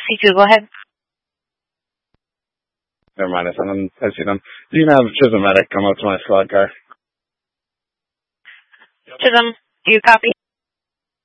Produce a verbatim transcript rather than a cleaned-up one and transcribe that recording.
C two, go ahead. Never mind, I, them, I see them. You can have Chisholm Medic come up to my squad car. Chisholm, do you copy?